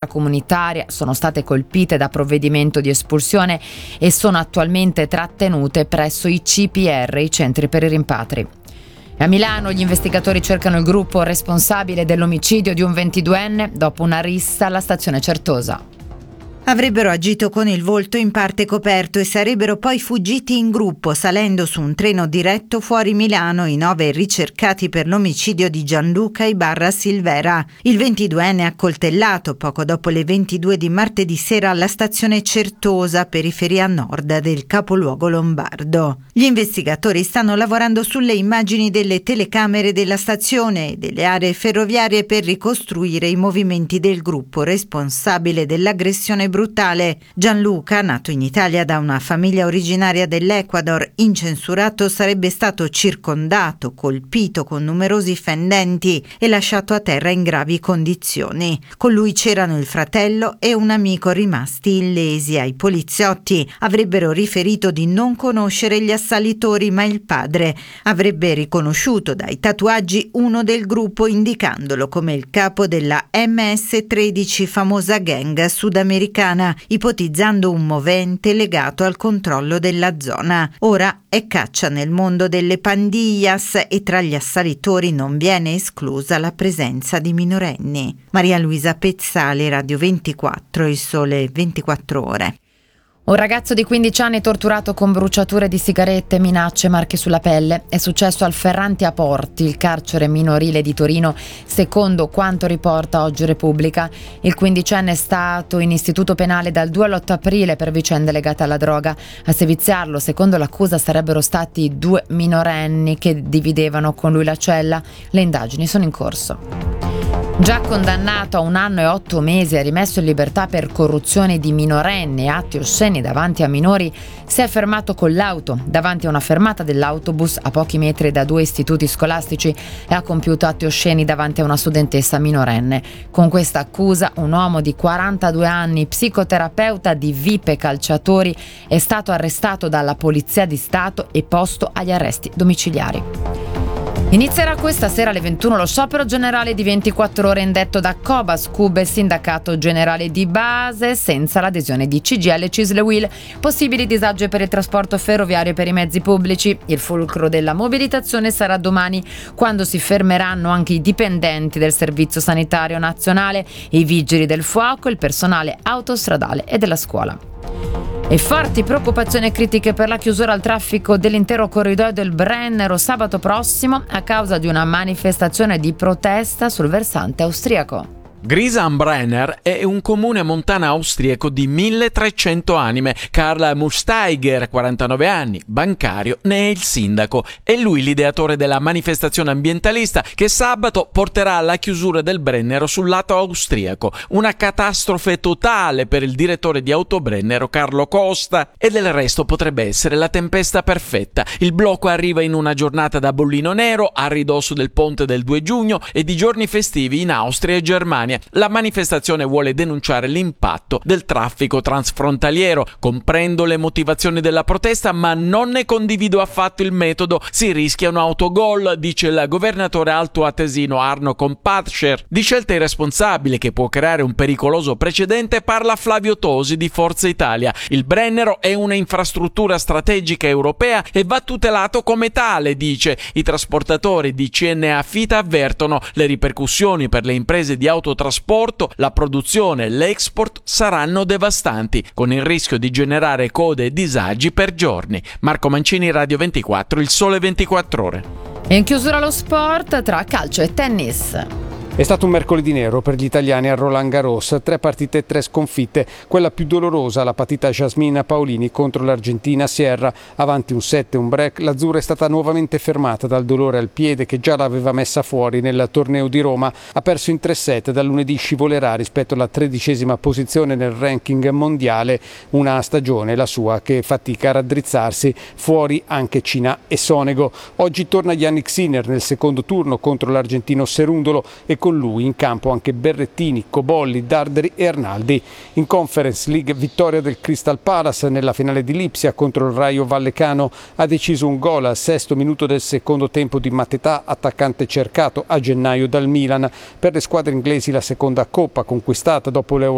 extracomunitaria sono state colpite da provvedimento di espulsione e sono attualmente trattenute presso i CPR, i centri per i rimpatri. A Milano gli investigatori cercano il gruppo responsabile dell'omicidio di un 22enne dopo una rissa alla stazione Certosa. Avrebbero agito con il volto in parte coperto e sarebbero poi fuggiti in gruppo salendo su un treno diretto fuori Milano i 9 ricercati per l'omicidio di Gianluca Ibarra Silvera. Il 22enne accoltellato poco dopo le 22 di martedì sera alla stazione Certosa, periferia nord del capoluogo lombardo. Gli investigatori stanno lavorando sulle immagini delle telecamere della stazione e delle aree ferroviarie per ricostruire i movimenti del gruppo responsabile dell'aggressione brutale. Gianluca, nato in Italia da una famiglia originaria dell'Ecuador, incensurato, sarebbe stato circondato, colpito con numerosi fendenti e lasciato a terra in gravi condizioni. Con lui c'erano il fratello e un amico rimasti illesi. Ai poliziotti avrebbero riferito di non conoscere gli assalitori, ma il padre avrebbe riconosciuto dai tatuaggi uno del gruppo, indicandolo come il capo della MS-13, famosa gang sudamericana, ipotizzando un movente legato al controllo della zona. Ora è caccia nel mondo delle pandillas e tra gli assalitori non viene esclusa la presenza di minorenni. Maria Luisa Pezzali, Radio 24, Il Sole 24 Ore. Un ragazzo di 15 anni torturato con bruciature di sigarette e minacce marche sulla pelle. È successo al Ferranti a Porti, il carcere minorile di Torino, secondo quanto riporta oggi Repubblica. Il 15enne è stato in istituto penale dal 2 all'8 aprile per vicende legate alla droga. A seviziarlo, secondo l'accusa, sarebbero stati 2 minorenni che dividevano con lui la cella. Le indagini sono in corso. Già condannato a 1 anno e 8 mesi e rimesso in libertà per corruzione di minorenni e atti osceni davanti a minori, si è fermato con l'auto davanti a una fermata dell'autobus a pochi metri da 2 istituti scolastici e ha compiuto atti osceni davanti a una studentessa minorenne. Con questa accusa un uomo di 42 anni, psicoterapeuta di Vipe Calciatori, è stato arrestato dalla Polizia di Stato e posto agli arresti domiciliari. Inizierà questa sera alle 21 lo sciopero generale di 24 ore indetto da Cobascub, il sindacato generale di base, senza l'adesione di CGIL e Cisle Will. Possibili disagi per il trasporto ferroviario e per i mezzi pubblici. Il fulcro della mobilitazione sarà domani, quando si fermeranno anche i dipendenti del Servizio Sanitario Nazionale, i vigili del fuoco, il personale autostradale e della scuola. E forti preoccupazioni e critiche per la chiusura al traffico dell'intero corridoio del Brennero sabato prossimo a causa di una manifestazione di protesta sul versante austriaco. Gries am Brenner è un comune montano austriaco di 1300 anime. Karl Musteiger, 49 anni, bancario, ne è il sindaco. È lui l'ideatore della manifestazione ambientalista che sabato porterà alla chiusura del Brennero sul lato austriaco. Una catastrofe totale per il direttore di Autobrennero, Carlo Costa, e del resto potrebbe essere la tempesta perfetta. Il blocco arriva in una giornata da bollino nero, a ridosso del ponte del 2 giugno e di giorni festivi in Austria e Germania. La manifestazione vuole denunciare l'impatto del traffico transfrontaliero. Comprendo le motivazioni della protesta, ma non ne condivido affatto il metodo. Si rischia un autogol, dice il governatore altoatesino Arno Compatscher. Di scelta irresponsabile che può creare un pericoloso precedente parla Flavio Tosi di Forza Italia. Il Brennero è una infrastruttura strategica europea e va tutelato come tale, dice. I trasportatori di CNA Fita avvertono: le ripercussioni per le imprese di autotrasporto, la produzione e l'export saranno devastanti, con il rischio di generare code e disagi per giorni. Marco Mancini, Radio 24, Il Sole 24 Ore. E in chiusura lo sport tra calcio e tennis. È stato un mercoledì nero per gli italiani a Roland Garros, 3 partite e 3 sconfitte. Quella più dolorosa, la partita Jasmina Paolini contro l'Argentina Sierra. Avanti un set e un break, l'azzurra è stata nuovamente fermata dal dolore al piede che già l'aveva messa fuori nel torneo di Roma. Ha perso in 3 set, da lunedì scivolerà rispetto alla 13ª posizione nel ranking mondiale. Una stagione, la sua, che fatica a raddrizzarsi, fuori anche Cina e Sonego. Oggi torna Jannik Sinner nel secondo turno contro l'argentino Cerundolo e con lui in campo anche Berrettini, Cobolli, Darderi e Arnaldi. In Conference League vittoria del Crystal Palace nella finale di Lipsia contro il Rayo Vallecano. Ha deciso un gol al 6° minuto del secondo tempo di Mateta, attaccante cercato a gennaio dal Milan. Per le squadre inglesi la seconda coppa conquistata dopo